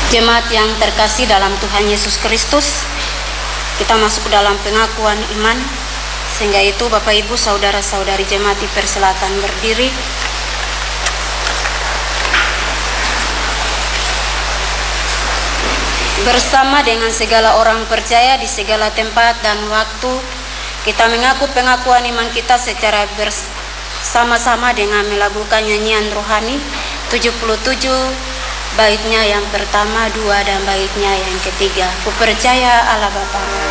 Jemaat yang terkasih dalam Tuhan Yesus Kristus, kita masuk dalam pengakuan iman. Sehingga itu Bapak Ibu saudara-saudari jemaat di Perselatan berdiri. Bersama dengan segala orang percaya di segala tempat dan waktu, kita mengaku pengakuan iman kita secara bersama-sama dengan melakukan nyanyian rohani 77, baitnya yang pertama, 2, dan baitnya yang ketiga. Ku percaya Allah Bapa.